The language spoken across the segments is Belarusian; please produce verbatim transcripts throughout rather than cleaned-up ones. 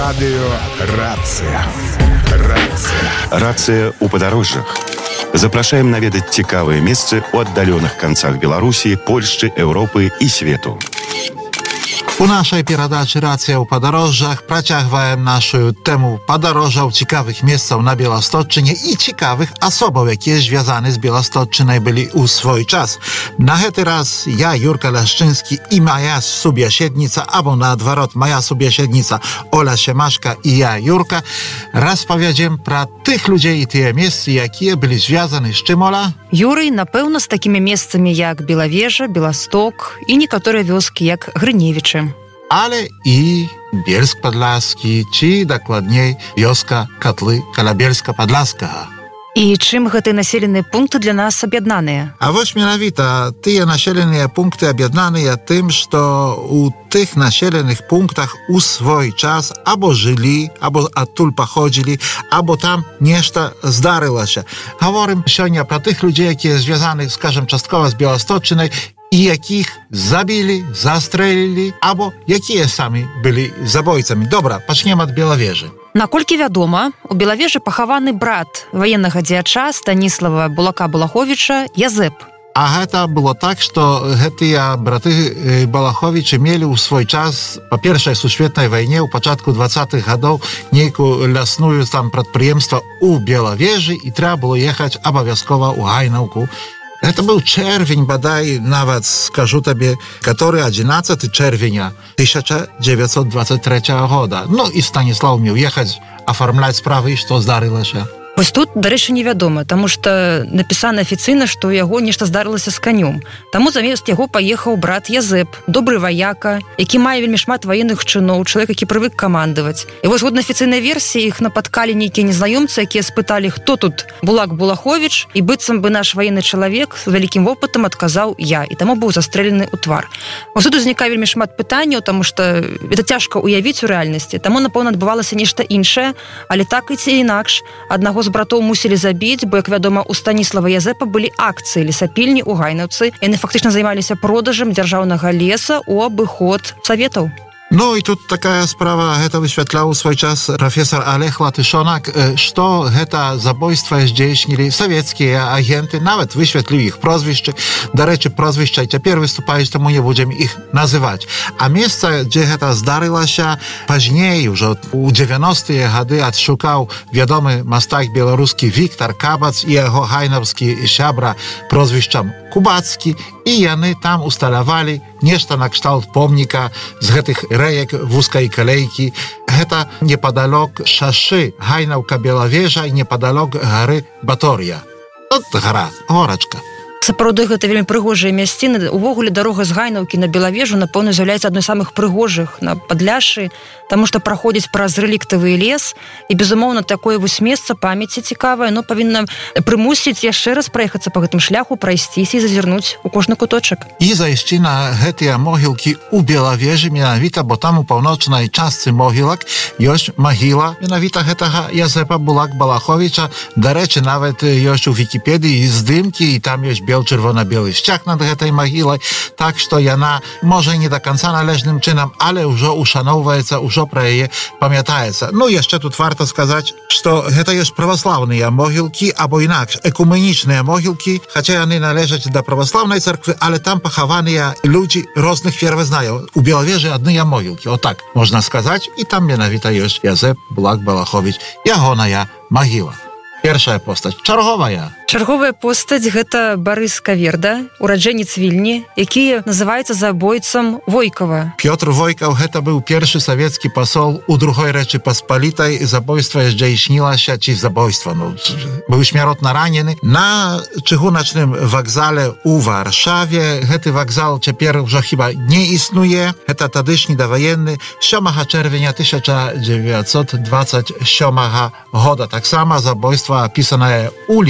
Радыё «Рацыя». Рацыя. Рацыя ў падарожжах. Запрашаем наведаць цікавыя месцы ў аддаленых канцах Беларусі, Польшчы, Еўропы і свету. У нашej перадачы «Рацыя ў падарожжах» працягваем нашу тэму падарожжаў цікавых месцаў на Беластотчыне і цікавых асобаў, якія звязаны з Беластотчынай былі ў свой час. На гэты раз я, Юрка Лашчынскі, і моя субяседніца, або наадварот, моя субяседніца Оля Семашка і я, Юрка, распавядзем пра тых людзей і тыя месцы, якія былі звязаны з чым, Оля? Юрый, напэўна, з такімі месцамі, як Белавежа, Беласток і некаторыя вёскі, як Грыневічы. Але і Бельск-Падласкі, ці, дакладней, вёска Катлы каля Бельска-Падласкага. І чым гэтыя населеныя пункты для нас аб'яднаныя? А вось менавіта тыя населеныя пункты аб'яднаныя тым, што у тых населеных пунктах у свой час або жылі, або адтуль паходзілі, або там нешта здарылася. Гаворым сёння пра тых людзей, якія звязаны, скажам, часткова з Беластотчынай, і якіх забілі, застрэлілі, або якія самі былі забойцамі. Добра, пачнем ад Белавежы. Наколькі вядома, у Белавежы пахаваны брат ваеннага дзеяча Станіслава Булака-Булаховіча Язэп. А гэта было так, што гэтыя браты Балаховічы мелі ў свой час па першай сусветнай вайне ў пачатку дваццатых гадоў нейкую лясную там прадпрыемства ў Белавежы, і трэба было ехаць абавязкова ў Гайнаўку. Это быў чэрвень, бадай, нават, скажу табе, который адзінаццаты чэрвеня тысяча дзевяцьсот дваццаць трэцяга года. Ну, і Станіслав меў ехаць, афармляць справы, і што здарылася. Вось тут, дарэчы, невядома, таму што напісана афіцыйна, што ў яго нешта здарылася з канём. Таму замест яго паехаў брат Язэп, добры ваяка, які мае вельмі шмат ваенных чыноў, чалавек, які прывык камандаваць. І вось згодна афіцыйнай версіі іх напаткалі нейкія незнаёмцы, якія спыталі, хто тут Булак-Булаховіч, і быццам бы наш ваенны чалавек з вялікім вопытам адказаў я, і таму быў застрэлены ў твар. Вось тут узнікае вельмі шмат пытанняў, таму што гэта цяжка ўявіць у рэальнасці, таму, напэўна, адбывалася нешта іншае, але так і ці інакш, аднаго з братоў мусілі забіць, бо, як вядома, у Станіслава Язэпа былі акцыі лесапільні ў Гайнаўцы. Яны фактычна займаліся продажам дзяржаўнага леса ў абыход саветаў. Ну, і тут такая справа, гэта высвятляў у свой час прафесор Олег Латышонак, што гэта забойства здзейснілі савецкія агенты, нават высвятліў іх прозвішчы. Дарэчы, прозвішча і цяпер выступаюць, таму не будзем іх называць. А месца, дзе гэта здарылася, пазней, ужо у дзевяностыя гады адшукаў вядомы мастак беларускі Віктар Кабац і яго гайнаўскі сябра прозвішчам Кубацкі, і яны там усталявалі нешта накшталт помніка з гэтых рэек вузкай калейкі. Гэта непадалёк шашы Гайнаўка-Белавежа і непадалёк гары Батор'я. От гара, горачка. Сапраўды, гэта вельмі прыгожыя мясціны. Увогуле, дарога з Гайнаўкі на Белавежу, напэўна, з'яўляецца адной з самых прыгожых на Падляшшы, таму што праходзіць праз рэліктавы лес, і, безумоўна, такое вось месца памяці цікавае, но павінна прымусіць яшчэ раз праехацца па гэтым шляху, прайсціся і зазірнуць у кожны куточак. І зайсці на гэтыя могілкі ў Белавежы менавіта, бо там у паўночнай частцы могілак ёсць магіла менавіта гэтага Язэпа Булак-Балаховіча. Дарэчы, нават ёсць у Вікіпедыі здымкі, і там ёсць чырвона-белы сцяг над гэтай магілай, так што яна, можа, не да канца належным чынам, але ўжо ушаноўваецца, ўжо пра яе памятаецца. Ну, яшчэ тут варта сказаць, што гэта ёсць праваслаўныя могілкі, або інакш, экуменічныя могілкі, хаця яны належаць да праваслаўнай царквы, але там пахаваныя людзі розных вервызнаяў. У Белавежы адныя могілкі, отак можна сказаць, і там менавіта ёсць Язэп Булак-Балаховіч, ягоная магіла. Першая постаць, чарговая. Чарговая постаць – гэта Барыс Каверда, ураджэнец Вільні, які называецца забойцам Войкава. Пётр Войкаў – гэта быў першы савецкі пасол у другой Рэчы Паспалітай. Забойства здзейснілася, ці забойства, ну, быў смяротна ранены на чыгуначным вакзале ў Варшаве. Гэты вакзал цяпер ўжо хіба не існуе. Гэта тадышні даваенны сёмага чэрвеня тысяча дзевяцьсот дваццаць сёмага года. Таксама забойства апісанае ў літаратуры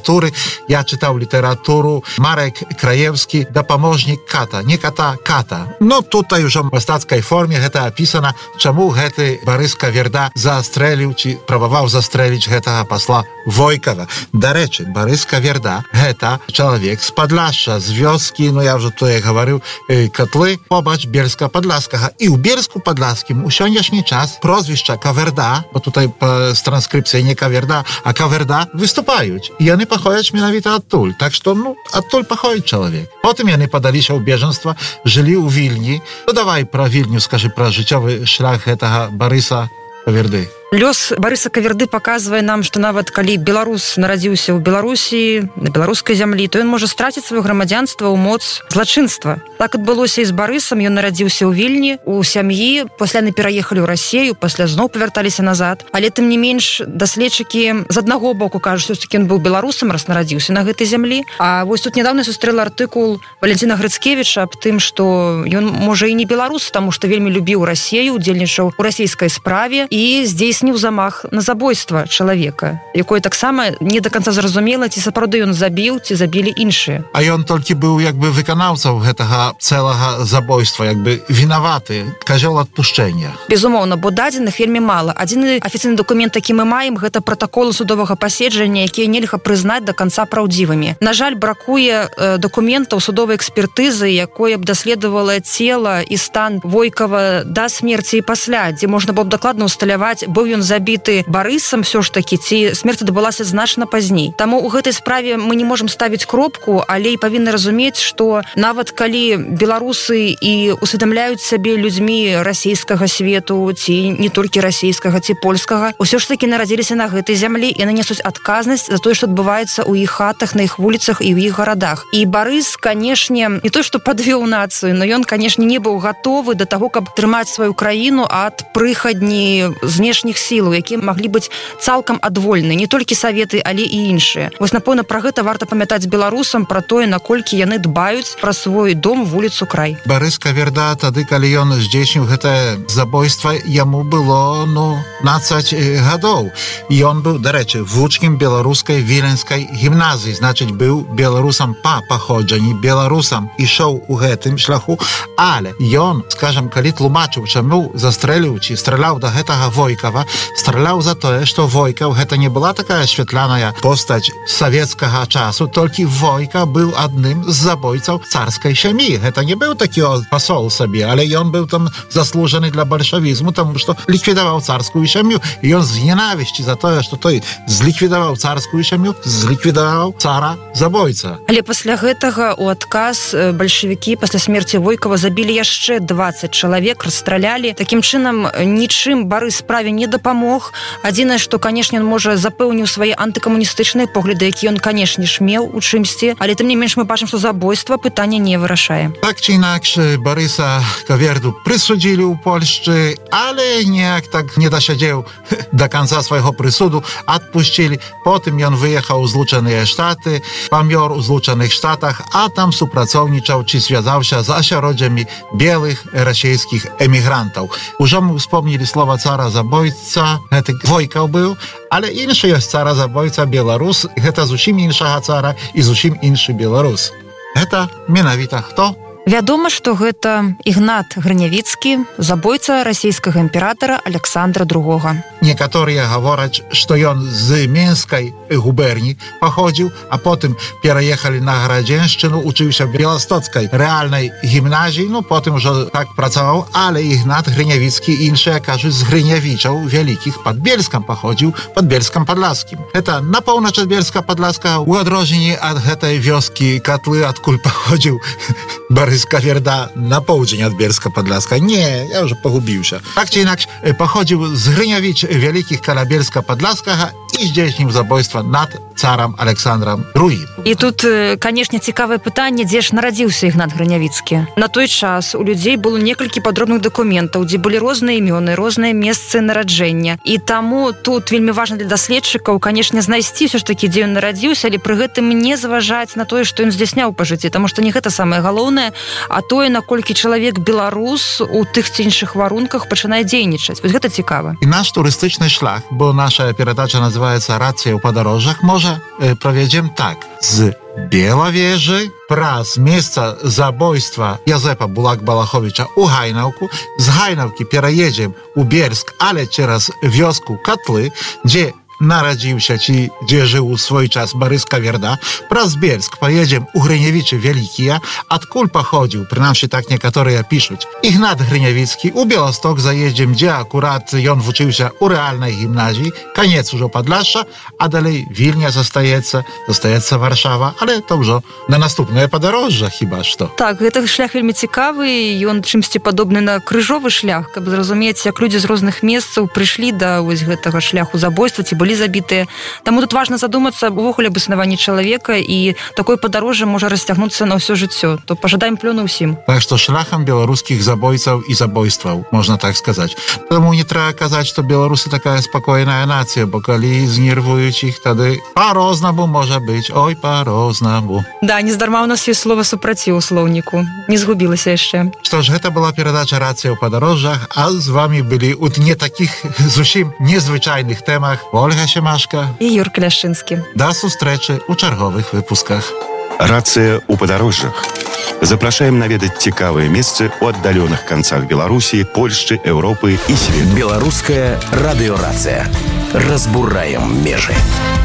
литературы. Я читал литературу. Марек Краевский, допоможник Ката. Не Ката, Ката. Но тут уже в мастацкой форме это описано, чему гэты Борис Каверда застрелил, чи пробовал застрелить гэтага посла Войкова. До речи, Борис Каверда это человек с Подляшша, с вёски, ну я уже то я говорил, котлы, побач Бельска-Подляскага. И у Бельску-Подляским у сегодняшний час прозвища Каверда, bo tutaj z transkrypcji nie Kawerda, a Kawerda występują. I oni pochodzą mianowito odtul. Tak, że no, odtul pochodzi człowiek. Potem oni podali się u bieżeństwa, żyli u Wilni. No dawaj про Вільню, скажи про życiowy шлях этого Бориса Каверды. Лёс Барыса Каверды паказвае нам, што нават калі беларус нарадзіўся ў Беларусі, на беларускай зямлі, то ён можа страціць сваё грамадзянства ў моц злачынства. Так адбылося і з Барысам. Ён нарадзіўся ў Вільні, у сям'і, пасля яны пераехалі ў Расію, пасля зноў павярталіся назад. Але тым не менш, даследчыкі з аднаго боку кажуць, што ён быў беларусам, раз нарадзіўся на гэтай зямлі. А вось тут нядаўна сустрэла артыкул Валентина Грыцкевіча аб тым, што ён можа і не беларус, таму што вельмі любіў Расію, удзельнічаў у расійскай справе і здзейсніў замах на забойства чалавека, якое таксама не до конца зразумела, ці сапраўды ён забіў, ці забілі іншыя. А ён толькі быў як бы выканаўцаў гэтага цэлага забойства, як бы вінаваты, казёл адпушчэння. Безумоўна, бо дадзеных вельмі мала. Адзіны афіцыйны дакумент, які мы маем, гэта пратаколы судовага паседжання, якія нельга прызнаць да канца праўдзівымі. На жаль, бракуе э, дакументаў судовай экспертызы, якое б даследавала цела і стан Войкова да смерці і пасля, дзе можна было б дакладна усталяваць, быў ён забіты Барысам все ж такі, ці смерць адбылася значна пазней. Таму ў гэтай справе мы не можам ставіць кропку, але і павінны разумець, што нават калі беларусы і усведамляюць сабе людзьмі расійскага свету, ці не толькі расійскага, ці польскага, усё ж такі нарадзіліся на гэтай зямлі і нанесуць адказнасць за тое, што адбываецца ў іх хатах, на іх вуліцах і ў іх гарадах. І Барыс, канешне, не то што падвёў нацыю, но ён, канешне, не быў гатовы да таго, каб трымаць сваю краіну ад прыхадні знешніх сілаў, якія маглі быць цалкам адвольны, не толькі саветы, але і іншыя. Вось, напэўна, пра гэта варта памятаць беларусам, пра тое, наколькі яны дбаюць пра свой дом, вуліцу, край. Барыс Каверда, тады, калі ён здзейсніў гэтае забойства, яму было, ну, дванаццаць гадоў. І ён быў, дарэчы, вучнем беларускай віленскай гімназіі, значыць, быў беларусам па паходжанні, беларусам ішоў у гэтым шляху, але ён, скажам, калі тлумачыў, чаму застрэліў, ці страляў да гэтага Войкова, страляў за тое, што Войкаў гэта не была такая святляная постаць савецкага часу, толькі Войка быў адным з забойцаў царскай сям'і. Гэта не быў такі пасол сабе, але ён быў там заслужаны для бальшавізму, таму што ліквідаваў царскую сям'ю. І ён з ненавісці за тое, што той зліквідаваў царскую сям'ю, зліквідаваў цара забойца. Але пасля гэтага у адказ бальшавікі пасля смерці Войкова забілі яшчэ дваццаць чалавек, расстралялі. Такім чынам, нічым Барыс справе не дапамог. Адзінае, што, канешне, ён можа запэўніў свае антыкамуністычныя погляды, які ён, канешне ж, меў у чымсьці, але тым не менш мы бачым, што забойства пытання не вырашае. Так ці інакш, Барыса Каверду прысудзілі ў Польшчы, але ніяк так не дасядзеў да канца свайго прысуду, адпусцілі. Потым ён выехаў у Злучаныя Штаты, памёр у Злучаных Штатах, а там супрацоўнічаў ці звязаўся з асяроддзямі белых расійскіх эмігрантаў. Ужо мы успомнілі слова цара-забойца, гэты Войкаў быў, але іншы ёсць цара-забойца беларус, гэта зусім іншага цара і зусім іншы беларус. Гэта менавіта хто? Вядома, што гэта Ігнат Грынявіцкі, забойца расійскага імператара Александра другога. Некаторыя гавораць, што ён з Мінскай губерні паходзіў, а потым пераехалі на Гарадзеншчыну, учыўся в Беластоцкай рэальнай гімназіі, ну потым ужо так працаваў, але Ігнат Грынявіцкі і іншыя кажуць з Грынявічаў вялікіх пад Бельскам паходзіў, пад Бельскам-Падляскім. Гэта на поўнач ад Бельска-Падляскага, у адрозненні ад гэтай вёскі Катлы, адкуль паходзіў Барыс Каверда на поўдзень ад Бельска-Падляска. Не, я ўжо пагубіўся. Так ці інакш, паходзіў з Грынявіч вялікіх каля Бельска-Падляскага і здзейсніў забойства над царам Александром другім. І тут, канешне, цікавае пытанне, дзе ж нарадзіўся Ігнат Грынявіцкі. На той час у людзей было некалькі падробных дакументаў, дзе былі розныя імёны, розныя месцы нараджэння. І таму тут вельмі важна для даследчыкаў, канешне, знайсці ўсё ж такі, дзе ён нарадзіўся, але пры гэтым не зважаць на тое, што ён здзяйсняў па жыцці, таму што не гэта самае галоўнае, а тое, наколькі чалавек беларус у тых ці іншых варунках пачынае дзейнічаць. Вось гэта цікава. І наш турыстычны шлях, бо наша перадача называецца называется «Рация у подорожжах». Może y, powiedziałem tak. Z Białowieży praz miejsca zabójstwa Józefa Bulak-Balachowicza u Hajnałku. Z Hajnałki переедем u Biersk, ale teraz wiosku Katly, gdzie narodził się ci, gdzie żył swój czas Borys Kawierda. Praz Bielsk pojedziemy u Hryniewiczy Wielkija, odkul pochodził, przynajmniej tak niektóre piszą. Ignat Hryniewicki, u Białostok zajedziemy, gdzie akurat on uczył się u realnej gimnazji, koniec już Podlasza, a dalej Wilnia zostajecie, zostajecie Warszawa, ale to już na następne podorожжа chyba что. Так, гэты шлях вельмі цікавы, і ён чымсьці падобны на крыжовы шлях, каб зразумець, як людзі з розных месцаў прыйшлі да вось гэтага шляху забойства, ці былі забітыя. Таму тут важна задумацца увогуле аб існаванні чалавека, і такое падарожжа можа расцягнуцца на ўсё жыццё. То пажадаем плёну ўсім. Так што шляхам беларускіх забойцаў і забойстваў, можна так сказаць. Таму не трэба казаць, што беларусы такая спакойная нацыя, бо калі знервуюць іх, тады па-рознаму можа быць. Ой, па-рознаму. Да, нездарма у нас ёсць слова супраціў у слоўніку. Не згубілася яшчэ. Што ж, гэта была перадача «Рацыя ў падарожжах», а з вамі былі у дне такіх зусім незвычайных тэмах Ольга Семашка і Юрка Ляшчынскі. Да сустрэчы ў чарговых выпусках. Рацыя ў падарожжах. Запрашаем наведаць цікавыя месцы ў аддаленых канцах Беларусі, Польшчы, Еўропы і свету. Беларуская радыёрацыя. Разбураем межы.